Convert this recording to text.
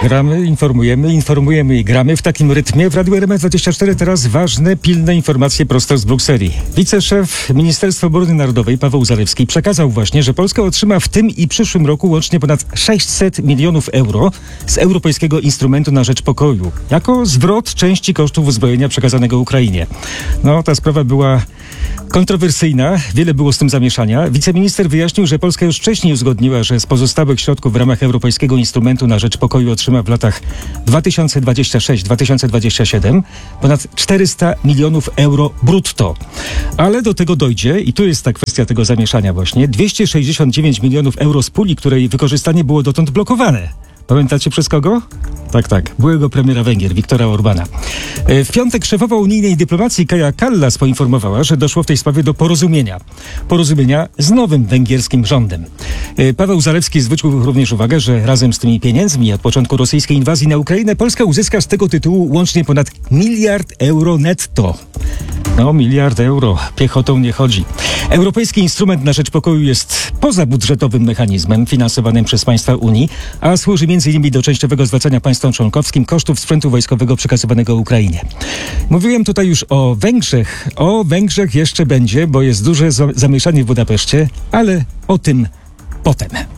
Gramy, informujemy i gramy w takim rytmie. W Radiu RMF24 teraz ważne, pilne informacje prosto z Brukseli. Wiceszef Ministerstwa Obrony Narodowej Paweł Zalewski przekazał właśnie, że Polska otrzyma w tym i przyszłym roku łącznie ponad 600 milionów euro z Europejskiego Instrumentu na Rzecz Pokoju jako zwrot części kosztów uzbrojenia przekazanego Ukrainie. No, ta sprawa była kontrowersyjna, wiele było z tym zamieszania. Wiceminister wyjaśnił, że Polska już wcześniej uzgodniła, że z pozostałych środków w ramach Europejskiego Instrumentu na Rzecz Pokoju otrzyma w latach 2026-2027 ponad 400 milionów euro brutto. Ale do tego dojdzie, i tu jest ta kwestia tego zamieszania właśnie, 269 milionów euro z puli, której wykorzystanie było dotąd blokowane. Pamiętacie przez kogo? Tak, byłego premiera Węgier, Viktora Orbana. W piątek szefowa unijnej dyplomacji Kaja Kallas poinformowała, że doszło w tej sprawie do porozumienia z nowym węgierskim rządem. Paweł Zalewski zwrócił również uwagę, że razem z tymi pieniędzmi od początku rosyjskiej inwazji na Ukrainę Polska uzyska z tego tytułu łącznie ponad 1 miliard euro netto. No, 1 miliard euro. Piechotą nie chodzi. Europejski Instrument na Rzecz Pokoju jest pozabudżetowym mechanizmem finansowanym przez państwa Unii, a służy m.in. do częściowego zwracania państwom członkowskim kosztów sprzętu wojskowego przekazywanego Ukrainie. Mówiłem tutaj już o Węgrzech. O Węgrzech jeszcze będzie, bo jest duże zamieszanie w Budapeszcie, ale o tym potem.